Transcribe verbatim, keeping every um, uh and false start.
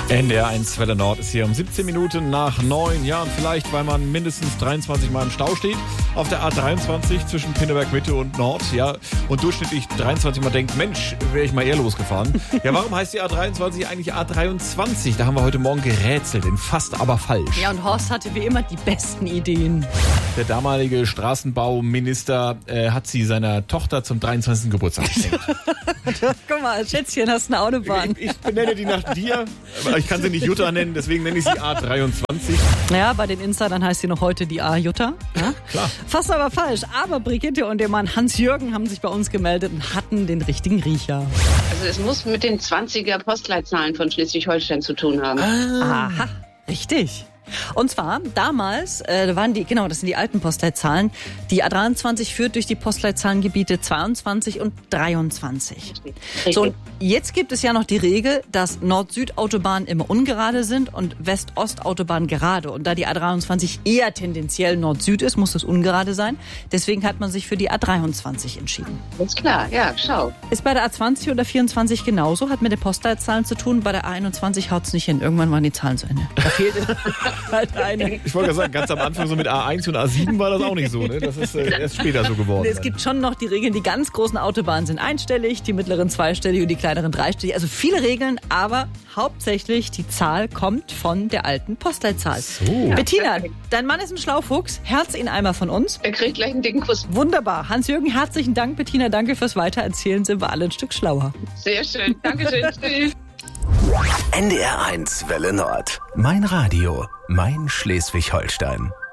N D R eins Welle Nord ist hier um siebzehn Minuten nach neun. Ja, und vielleicht, weil man mindestens dreiundzwanzig Mal im Stau steht, auf der A dreiundzwanzig zwischen Pinneberg Mitte und Nord, ja, und durchschnittlich dreiundzwanzig Mal denkt, Mensch, wäre ich mal eher losgefahren. Ja, warum heißt die A dreiundzwanzig eigentlich A dreiundzwanzig? Da haben wir heute Morgen gerätselt, denn fast aber falsch. Ja, und Horst hatte wie immer die besten Ideen. Der damalige Straßenbauminister äh, hat sie seiner Tochter zum dreiundzwanzigsten Geburtstag geschenkt. Guck mal, Schätzchen, hast eine Autobahn. Ich, ich benenne die nach dir, aber ich kann sie nicht Jutta nennen, deswegen nenne ich sie A dreiundzwanzig. Ja, bei den Insidern heißt sie noch heute die A-Jutta. Ja? Klar. Fast aber falsch. Aber Brigitte und der Mann Hans-Jürgen haben sich bei uns gemeldet und hatten den richtigen Riecher. Also es muss mit den zwanziger Postleitzahlen von Schleswig-Holstein zu tun haben. Ah. Aha, richtig. Und zwar damals äh, waren die, genau, das sind die alten Postleitzahlen. Die A dreiundzwanzig führt durch die Postleitzahlengebiete zweiundzwanzig und dreiundzwanzig. Richtig. So, und jetzt gibt es ja noch die Regel, dass Nord-Süd-Autobahnen immer ungerade sind und West-Ost-Autobahnen gerade. Und da die A dreiundzwanzig eher tendenziell Nord-Süd ist, muss es ungerade sein. Deswegen hat man sich für die A dreiundzwanzig entschieden. Ist klar, ja, schau. Ist bei der A zwanzig oder vierundzwanzig genauso, hat mit den Postleitzahlen zu tun. Bei der A einundzwanzig haut es nicht hin. Irgendwann waren die Zahlen zu Ende. Da fehlt halt eine. Ich wollte gerade sagen, ganz am Anfang so mit A eins und A sieben war das auch nicht so, ne? Das ist äh, erst später so geworden. Es gibt schon noch die Regeln, die ganz großen Autobahnen sind einstellig, die mittleren zweistellig und die kleineren dreistellig. Also viele Regeln, aber hauptsächlich die Zahl kommt von der alten Postleitzahl. So. Bettina, dein Mann ist ein Schlaufuchs. Herz ihn einmal von uns. Er kriegt gleich einen dicken Kuss. Wunderbar. Hans-Jürgen, herzlichen Dank. Bettina, danke fürs Weitererzählen. Sind wir alle ein Stück schlauer. Sehr schön. Dankeschön. Tschüss. N D R eins Welle Nord. Mein Radio. Mein Schleswig-Holstein.